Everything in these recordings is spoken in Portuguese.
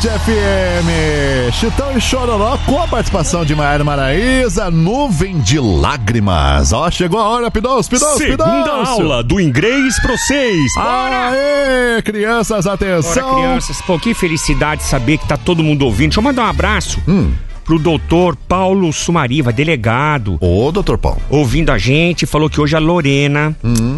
Band FM. Chitão e Chororó com a participação de Maiara Maraíza, Nuvem de Lágrimas. Ó, chegou a hora, Pidoncio. Segunda aula do inglês pra vocês. Aê, crianças, atenção. Bora, crianças. Pô, que felicidade saber que tá todo mundo ouvindo. Deixa eu mandar um abraço pro doutor Paulo Sumariva, delegado. Ô, doutor Paulo. Ouvindo a gente, falou que hoje a Lorena,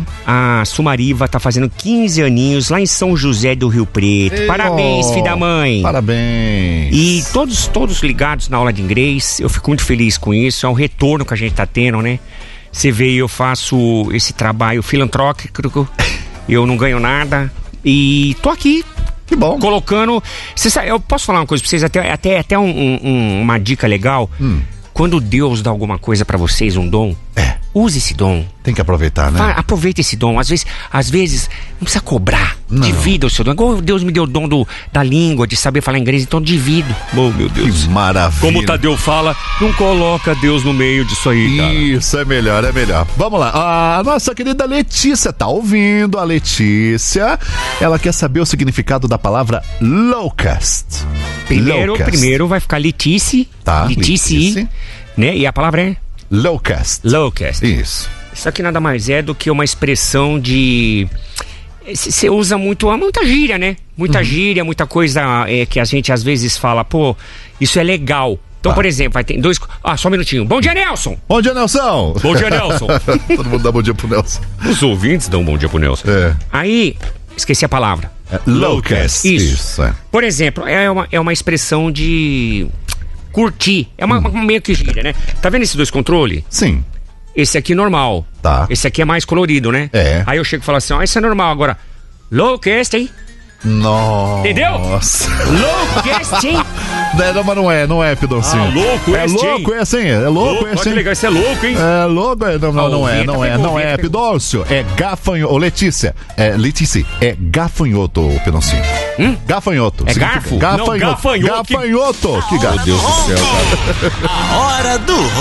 a Sumariva, tá fazendo 15 aninhos lá em São José do Rio Preto. Ei, parabéns, filha da mãe. Parabéns. E todos ligados na aula de inglês, eu fico muito feliz com isso. É um retorno que a gente tá tendo, né? Você vê, eu faço esse trabalho filantrópico, eu não ganho nada e tô aqui. Que bom. Colocando. Você sabe, eu posso falar uma coisa pra vocês, até uma dica legal. Quando Deus dá alguma coisa pra vocês, um dom, use esse dom. Tem que aproveitar, né? Aproveita esse dom. Às vezes não precisa cobrar. Não. Divida o seu dom. Igual Deus me deu o dom da língua, de saber falar inglês, então divido. Oh, meu Deus. Que maravilha. Como o Tadeu fala, não coloca Deus no meio disso aí, cara. Isso, é melhor. Vamos lá. A nossa querida Letícia tá ouvindo. A Letícia, ela quer saber o significado da palavra locust. Primeiro vai ficar Letícia. Tá, Letícia, né? E a palavra é? Locust. Isso. Isso aqui nada mais é do que uma expressão de... Você usa muita gíria, né? Muita gíria, muita coisa que a gente às vezes fala, pô, isso é legal. Então, por exemplo, vai ter dois... só um minutinho. Bom dia, Nelson! Bom dia, Nelson! Bom dia, Nelson! Todo mundo dá bom dia pro Nelson. Os ouvintes dão bom dia pro Nelson. Aí, esqueci a palavra. Locust. Isso. Por exemplo, é uma expressão de... curtir. É uma meio que gíria, né? Tá vendo esses dois controles? Sim. Esse aqui normal. Tá. Esse aqui é mais colorido, né? Aí eu chego e falo assim, esse é normal. Agora, locust, hein? Nossa. Entendeu? Locust, hein? Mas não é, Pidoncinho. Louco é este, louco hein? esse, hein? É louco esse, hein? Legal, esse é louco, hein? É louco, não é, Pidoncio. É gafanhoto. Ô, Letícia, é gafanhoto, Pidoncinho. Gafanhoto. É garfo? Gafanhoto. Não, gafanhoto. Gafanhoto. Que gafanhoto. Meu Deus do céu, cara. A hora do